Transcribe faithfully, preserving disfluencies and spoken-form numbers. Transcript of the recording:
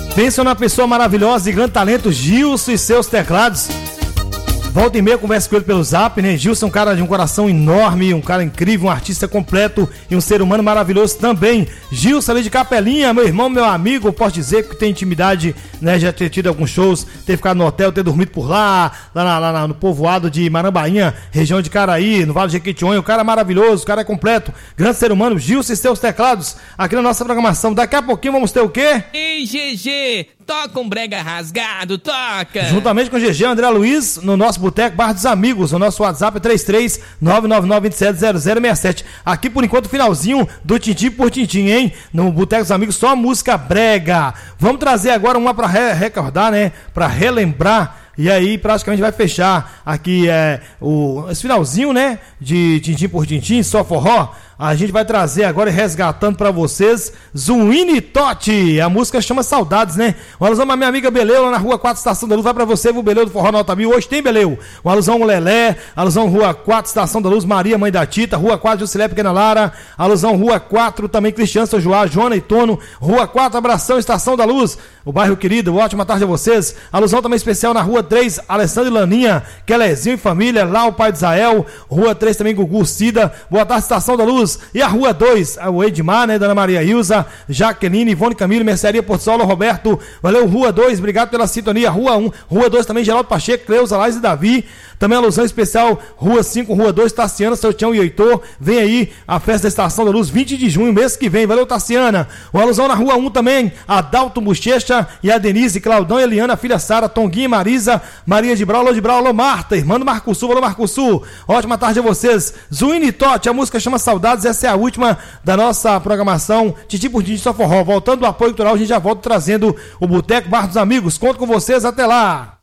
Pensa numa pessoa maravilhosa e grande talento, Gilson e seus teclados. Volta e meia, conversa com ele pelo zap, né? Gilson é um cara de um coração enorme, um cara incrível, um artista completo e um ser humano maravilhoso também. Gilson ali de Capelinha, meu irmão, meu amigo, posso dizer que tem intimidade, né? Já ter tido alguns shows, ter ficado no hotel, ter dormido por lá, lá, na, lá no povoado de Marambainha, região de Caraí, no Vale de Jequitinhonha. O cara é maravilhoso, o cara é completo, grande ser humano, Gilson e seus teclados, aqui na nossa programação. Daqui a pouquinho vamos ter o quê? Ei, G G, toca um brega rasgado, toca! Juntamente com o G G, André Luiz, no nosso Boteco Bar dos Amigos. O nosso WhatsApp é três três nove nove nove dois sete zero zero seis sete. Aqui por enquanto, finalzinho do Tintim por Tintim, hein? No Boteco dos Amigos, só música brega. Vamos trazer agora uma pra re- recordar, né? Pra relembrar. E aí praticamente vai fechar aqui é, o, esse finalzinho, né? De Tintim por Tintim, só forró. A gente vai trazer agora e resgatando pra vocês Zuini Totti. A música chama Saudades, né? Um alusão à minha amiga Beleu, lá na rua quatro, Estação da Luz. Vai pra você, viu, Beleu do Forró Nota Mil. Hoje tem Beleu. Um alusão ao Lelé. Alusão rua quatro, Estação da Luz, Maria, mãe da Tita. Rua quatro, Jusilé, Pequena Lara. Alusão rua quatro, também Cristiano, São João, Joana e Tono. Rua quatro, Abração, Estação da Luz. O bairro querido, ótima tarde a vocês. Alusão também especial na rua três, Alessandro e Laninha. Quelezinho e família, lá o pai de Israel. Rua três também, Gugu Cida. Boa tarde, Estação da Luz. E a rua dois, o Edmar, né, Dona Maria Ilza, Jaqueline, Ivone Camilo, Mercearia Porto Sol, Roberto, valeu, rua dois, obrigado pela sintonia, rua um, rua dois também, Geraldo Pacheco, Cleusa, Laís e Davi, também alusão especial, rua cinco, rua dois, Tassiana, Seu Tião e Heitor, vem aí a festa da Estação da Luz, vinte de junho, mês que vem, valeu, Tassiana, uma alusão na rua um também, Adalto Bochecha e a Denise, Claudão e Eliana, filha Sara, Tonguinha e Marisa, Maria de Brau, alô de Brau, alô Marta, irmã do Marco Sul, alô Marco Sul, ótima tarde a vocês, Zuini Totti, a música chama Saudades, essa é a última da nossa programação Tintim por Tintim só forró. Voltando do apoio cultural, a gente já volta trazendo o Boteco Bar dos Amigos. Conto com vocês, até lá!